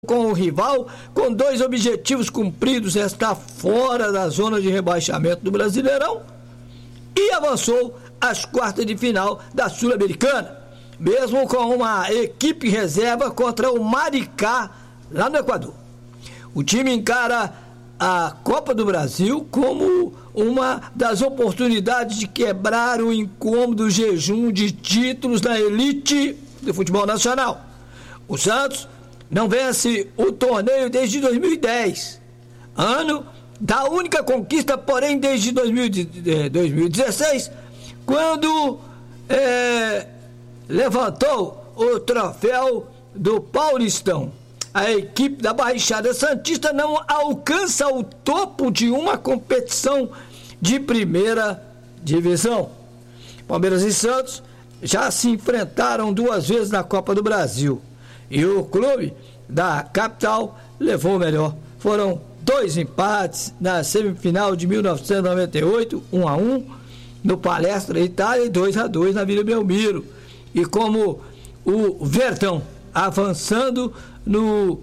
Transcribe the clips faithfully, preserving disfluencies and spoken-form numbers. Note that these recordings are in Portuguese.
com o rival, com dois objetivos cumpridos, está fora da zona de rebaixamento do Brasileirão e avançou às quartas de final da Sul-Americana, mesmo com uma equipe reserva contra o Maricá, lá no Equador. O time encara a Copa do Brasil como uma das oportunidades de quebrar o incômodo jejum de títulos da elite do futebol nacional. O Santos não vence o torneio desde dois mil e dez, ano da única conquista, porém desde dois mil e dezesseis, quando é, levantou o troféu do Paulistão. A equipe da Baixada Santista não alcança o topo de uma competição de primeira divisão. Palmeiras e Santos já se enfrentaram duas vezes na Copa do Brasil e o clube da capital levou o melhor. Foram dois empates na semifinal de mil novecentos e noventa e oito, um a um no Palestra Itália e dois a dois na Vila Belmiro. E como o Verdão avançando no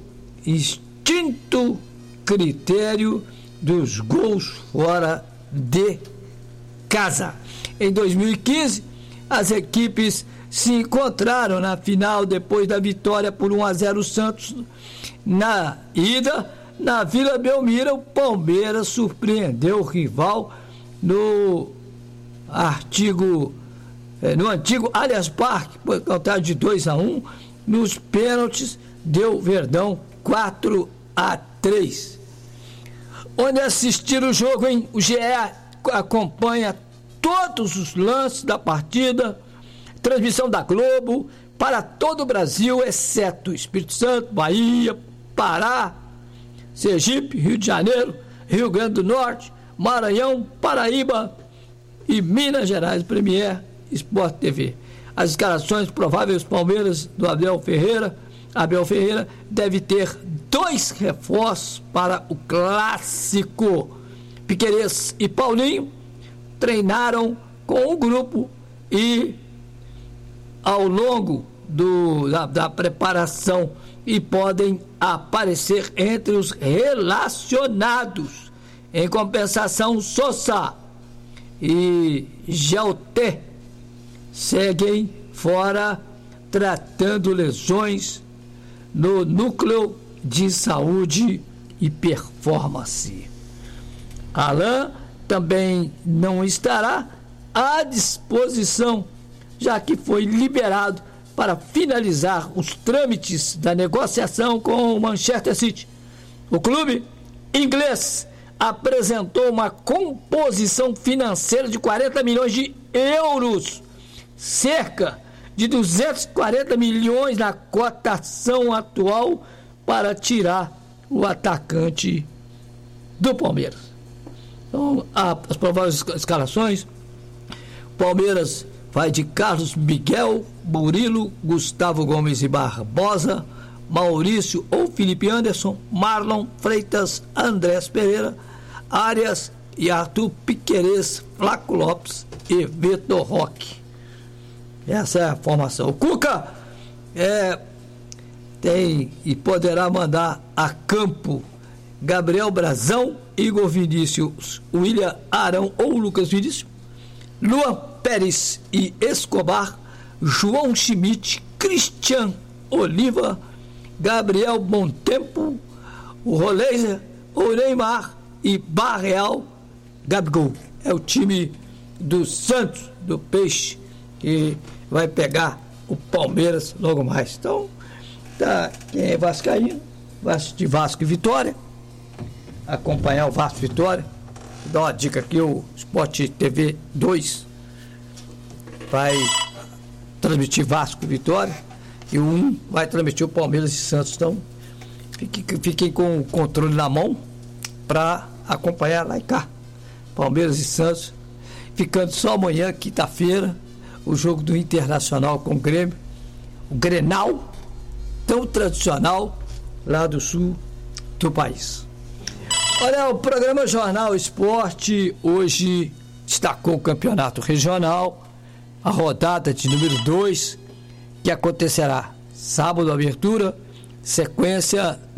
extinto critério dos gols fora de casa. Em dois mil e quinze, as equipes se encontraram na final depois da vitória por um a zero Santos na ida. Na Vila Belmiro, o Palmeiras surpreendeu o rival no artigo no antigo Allianz Parque, por contagem de dois a um. Nos pênaltis deu Verdão quatro a três. Onde assistir o jogo, hein? O G E acompanha todos os lances da partida, transmissão da Globo para todo o Brasil, exceto Espírito Santo, Bahia, Pará, Sergipe, Rio de Janeiro, Rio Grande do Norte, Maranhão, Paraíba e Minas Gerais. Premier Sport T V. As escalações prováveis: Palmeiras do Abel Ferreira. Abel Ferreira deve ter dois reforços para o clássico. Piquerez e Paulinho treinaram com o grupo e ao longo do, da, da preparação e podem aparecer entre os relacionados. Em compensação, Sosa e Gelté seguem fora, tratando lesões no núcleo de saúde e performance. Alain também não estará à disposição, já que foi liberado para finalizar os trâmites da negociação com o Manchester City. O clube inglês apresentou uma composição financeira de quarenta milhões de euros, cerca de duzentos e quarenta milhões na cotação atual, para tirar o atacante do Palmeiras. Então, as prováveis escalações: Palmeiras vai de Carlos Miguel, Murilo, Gustavo Gomes e Barbosa, Maurício ou Felipe Anderson, Marlon Freitas, Andrés Pereira, Arias e Arthur Piquerez, Flaco Lopes e Vitor Roque. Essa é a formação. O Cuca é, tem e poderá mandar a campo Gabriel Brazão, Igor Vinícius, William Arão ou Lucas Vinícius, Luan Pérez e Escobar, João Schmidt, Cristian Oliva, Gabriel Bontempo, o Roleiser, o Neymar e Barreal, Gabigol. É o time do Santos, do Peixe, que vai pegar o Palmeiras logo mais. Então, tá, quem é vascaíno, vai assistir Vasco e Vitória, acompanhar o Vasco e Vitória. Vou dar uma dica aqui: o Sport T V dois vai transmitir Vasco e Vitória, e o um vai transmitir o Palmeiras e Santos. Então, fiquem, fiquem com o controle na mão para acompanhar lá e cá, Palmeiras e Santos, ficando só amanhã, quinta-feira, o jogo do Internacional com o Grêmio, o Grenal, tão tradicional lá do sul do país. Olha, o programa Jornal Esporte hoje destacou o campeonato regional, a rodada de número dois, que acontecerá sábado, abertura, sequência